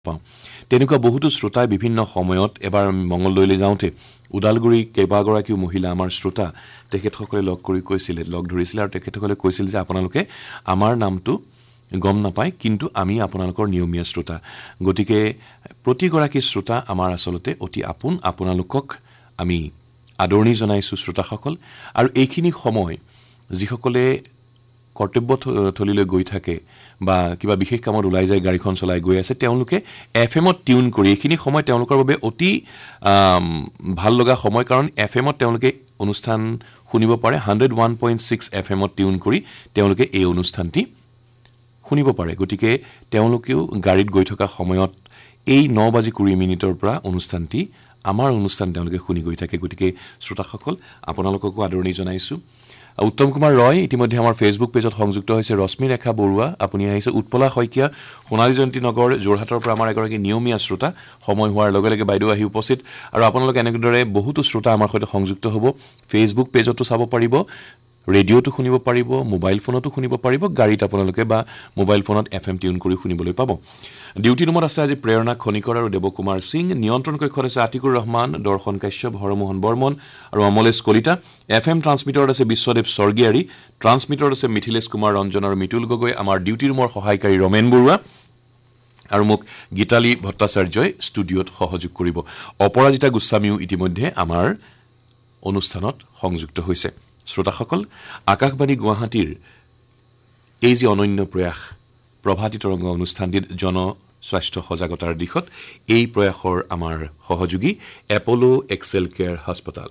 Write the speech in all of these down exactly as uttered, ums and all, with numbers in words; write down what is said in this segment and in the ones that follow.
পাওঁ তেনেকুৱা বহুতো শ্ৰোতাই বিভিন্ন সময়ত এবাৰ মংগলদৈলৈ যাওঁতে উদালগুৰি কেইবাগৰাকীও মহিলা আমাৰ শ্ৰোতা তেখেতসকলে লগ কৰি কৈছিলে লগ ধৰিছিলে আৰু তেখেতসকলে কৈছিল যে আপোনালোকে আমাৰ নামটো গম নাপায় কিন্তু আমি আপোনালোকৰ নিয়মীয়া শ্ৰোতা গতিকে প্ৰতিগৰাকী শ্ৰোতা আমাৰ আচলতে অতি আপোন আপোনালোকক আমি আদৰণি জনাইছো শ্ৰোতাসকল আৰু এইখিনি সময় যিসকলে কৰ্তব্য থলীলৈ গৈ থাকে বা কিবা বিশেষ কামত ওলাই যায় গাড়ীখন চলাই গৈ আছে তেওঁলোকে এফএমত টিউন কৰি এইখিনি সময় তেওঁলোকৰ বাবে অতি ভাল লগা সময় কাৰণ এফএমত তেওঁলোকে অনুষ্ঠান শুনিব পাৰে hundred one point six এফএমত tune কৰি তেওঁলোকে এই অনুষ্ঠানটি শুনিব পাৰে গতিকে তেওঁলোকেও গাড়ীত গৈ থকা সময়ত এই ন বাজি কুৰি মিনিটৰ পৰা অনুষ্ঠানটি আমাৰ অনুষ্ঠান তেওঁলোকে শুনি গৈ থাকে গতিকে শ্ৰোতাসকল আপোনালোককো আদৰণি জনাইছো উত্তম কুমাৰ ৰয় ইতিমধ্যে আমাৰ ফেচবুক পেজত সংযুক্ত হৈছে ৰশ্মি ৰেখা বৰুৱা আপুনি আহিছে উৎপলা শইকীয়া সোণালী জয়ন্তী নগৰ যোৰহাটৰ পৰা আমাৰ এগৰাকী নিয়মীয়া শ্ৰোতা সময় হোৱাৰ লগে লগে বাইদেউ আহি উপস্থিত আৰু আপোনালোকে এনেদৰে বহুতো শ্ৰোতা আমাৰ সৈতে সংযুক্ত হ'ব ফেচবুক পেজতো চাব পাৰিব ৰেডিঅ'টো শুনিব পাৰিব মোবাইল ফোনতো শুনিব পাৰিব গাড়ীত আপোনালোকে বা মোবাইল ফোনত এফএম টিউন কৰি শুনিবলৈ পাব ডিউটি ৰুমত আছে আজি প্ৰেৰণা খনিকৰ আৰু দেৱকুমাৰ সিং নিয়ন্ত্ৰণ কক্ষত আছে আতিকুৰ ৰহমান দৰ্শন কাশ্যপ হৰমোহন বৰ্মন আৰু অমলেশ কলিতা এফএম ট্ৰান্সমিটাৰত আছে বিশ্বদেৱ স্বৰ্গীয়াৰী ট্ৰান্সমিটাৰত আছে মিথিলেশ কুমাৰ ৰঞ্জন আৰু মিতুল গগৈ আমাৰ ডিউটি ৰুমৰ সহায়কাৰী ৰমেন বৰুৱা আৰু মোক গীতালী ভট্টাচাৰ্যই ষ্টুডিঅ'ত সহযোগ কৰিব অপৰাজিতা গোস্বামীও ইতিমধ্যে আমাৰ অনুষ্ঠানত সংযুক্ত হৈছে শ্ৰোতাসকল আকাশবাণী গুৱাহাটীৰ এই যে অনন্য প্ৰয়াস প্ৰভাতী তৰংগ অনুষ্ঠানটিত জন স্বাস্থ্য সজাগতাৰ দিশত এই প্ৰয়াসৰ আমাৰ সহযোগী এপলো এক্সেল কেয়াৰ হাস্পতাল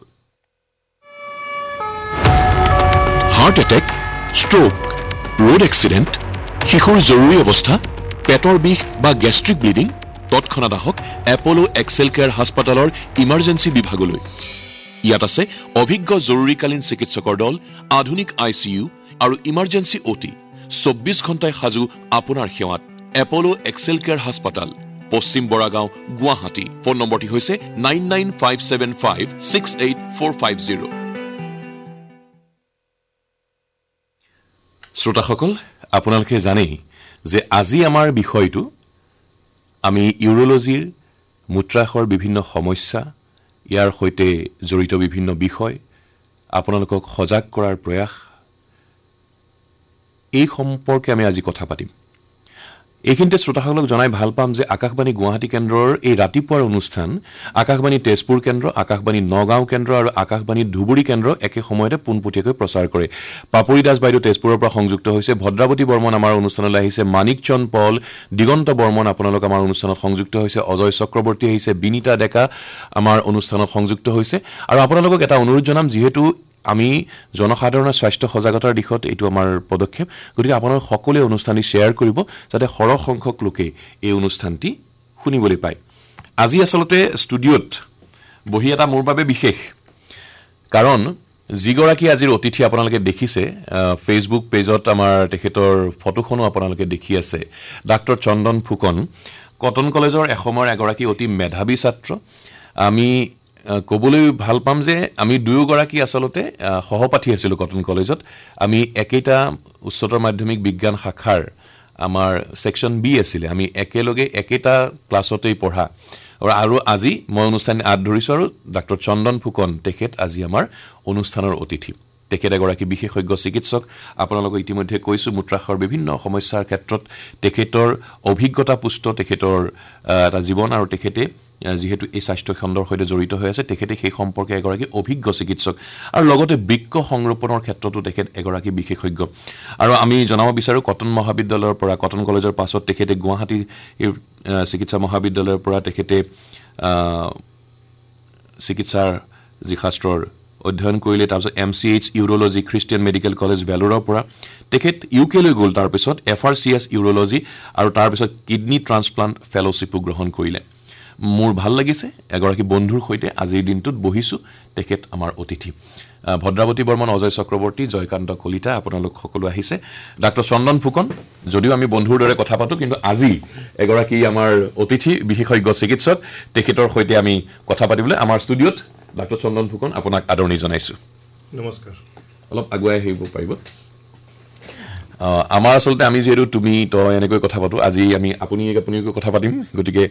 heart attack stroke road accident শিশুৰ জৰুৰী অৱস্থা পেটৰ বিষ বা গেষ্ট্ৰিক ব্লিডিং তৎক্ষণাৎ আহক এপলো এক্সেল কেয়াৰ হাস্পতালৰ ইমাৰ্জেঞ্চি বিভাগলৈ ইয়াত আছে অভিজ্ঞ জৰুৰীকালীন চিকিৎসকৰ দল আধুনিক আই চি ইউ আৰু ইমাৰ্জেঞ্চি অটি চৌব্বিছ ঘণ্টাই সাজু আপোনাৰ সেৱাত এপলো এক্সেল কেয়াৰ হাস্পতাল পশ্চিম বৰাগাঁও গুৱাহাটী ফোন নম্বৰটি হৈছে nine nine five seven five six eight four five zero' শ্ৰোতাসকল আপোনালোকে জানেই যে আজি আমাৰ বিষয়টো আমি ইউৰোলজিৰ মূত্ৰাশয়ৰ বিভিন্ন সমস্যা ইয়াৰ সৈতে জড়িত বিভিন্ন বিষয় আপোনালোকক সজাগ কৰাৰ প্ৰয়াস এই সম্পৰ্কে আমি আজি কথা পাতিম এইখিনিতে শ্ৰোতাসকলক জনাই ভাল পাম যে আকাশবাণী গুৱাহাটী কেন্দ্ৰৰ এই ৰাতিপুৱাৰ অনুষ্ঠান আকাশবাণী তেজপুৰ কেন্দ্ৰ আকাশবাণী নগাঁও কেন্দ্ৰ আৰু আকাশবাণী ধুবুৰী কেন্দ্ৰ একে সময়তে পোনপটীয়াকৈ প্ৰচাৰ কৰে পাপৰি দাস বাইদেউ তেজপুৰৰ পৰা সংযুক্ত হৈছে ভদ্ৰাৱতী বৰ্মন আমাৰ অনুষ্ঠানলৈ আহিছে মানিক চন্দ পল দিগন্ত বৰ্মন আপোনালোক আমাৰ অনুষ্ঠানত সংযুক্ত হৈছে অজয় চক্ৰৱৰ্তী আহিছে বিনীতা ডেকা আমাৰ অনুষ্ঠানত সংযুক্ত হৈছে আৰু আপোনালোকক এটা অনুৰোধ জনাম যিহেতু আমি জনসাধাৰণৰ স্বাস্থ্য সজাগতাৰ দিশত এইটো আমাৰ পদক্ষেপ গতিকে আপোনালোক সকলোৱে অনুষ্ঠানটি শ্বেয়াৰ কৰিব যাতে সৰহ সংখ্যক লোকে এই অনুষ্ঠানটি শুনিবলৈ পায় আজি আচলতে ষ্টুডিঅ'ত বহি এটা মোৰ বাবে বিশেষ কাৰণ যিগৰাকী আজিৰ অতিথি আপোনালোকে দেখিছে ফেচবুক পেজত আমাৰ তেখেতৰ ফটোখনো আপোনালোকে দেখি আছে ডাক্তৰ চন্দন ফুকন কটন কলেজৰ এসময়ৰ এগৰাকী অতি মেধাৱী ছাত্ৰ আমি ক'বলৈ ভাল পাম যে আমি দুয়োগৰাকী আচলতে সহপাঠী আছিলোঁ কটন কলেজত আমি একেটা উচ্চতৰ মাধ্যমিক বিজ্ঞান শাখাৰ আমাৰ ছেকশ্যন বি আছিলে আমি একেলগে একেটা ক্লাছতেই পঢ়া আৰু আজি মই অনুষ্ঠান আদ ধৰিছোঁ আৰু ডাক্তৰ চন্দন ফুকন তেখেত আজি আমাৰ অনুষ্ঠানৰ অতিথি তেখেত এগৰাকী বিশেষজ্ঞ চিকিৎসক আপোনালোকক ইতিমধ্যে কৈছোঁ মূত্ৰাশয়ৰ বিভিন্ন সমস্যাৰ ক্ষেত্ৰত তেখেতৰ অভিজ্ঞতা পুষ্ট তেখেতৰ এটা জীৱন আৰু তেখেতে যিহেতু এই স্বাস্থ্য খণ্ডৰ সৈতে জড়িত হৈ আছে তেখেতে সেই সম্পৰ্কে এগৰাকী অভিজ্ঞ চিকিৎসক আৰু লগতে বৃক্ক সংৰোপণৰ ক্ষেত্ৰতো তেখেত এগৰাকী বিশেষজ্ঞ আৰু আমি জনাব বিচাৰোঁ কটন মহাবিদ্যালয়ৰ পৰা কটন কলেজৰ পাছত তেখেতে গুৱাহাটী চিকিৎসা মহাবিদ্যালয়ৰ পৰা তেখেতে চিকিৎসাৰ যি শাস্ত্ৰৰ অধ্যয়ন কৰিলে তাৰপিছত M C H urology Christian medical college ভেলোৰৰ পৰা তেখেত ইউ কেলৈ গ'ল তাৰপিছত F R C S urology আৰু তাৰপিছত কিডনী ট্ৰান্সপ্লাণ্ট ফেলোশ্বিপো গ্ৰহণ কৰিলে মোৰ ভাল লাগিছে এগৰাকী বন্ধুৰ সৈতে আজিৰ দিনটোত বহিছোঁ তেখেত আমাৰ অতিথি ভদ্ৰাৱতী বৰ্মন অজয় চক্ৰৱৰ্তী জয়কান্ত কলিতা আপোনালোক সকলো আহিছে ডাক্তৰ চন্দন ফুকন যদিও আমি বন্ধুৰ দৰে কথা পাতোঁ কিন্তু আজি এগৰাকী আমাৰ অতিথি বিশেষজ্ঞ চিকিৎসক তেখেতৰ সৈতে আমি কথা পাতিবলৈ আমাৰ ষ্টুডিঅ'ত ডাক্তৰ চন্দন ফুকন আপোনাক আদৰণি জনাইছোঁ নমস্কাৰ অলপ আগুৱাই আহিব পাৰিব আমাৰ আচলতে আমি যিহেতু তুমি তই এনেকৈ কথা পাতো আজি আমি আপুনি আপুনিকৈ কথা পাতিম গতিকে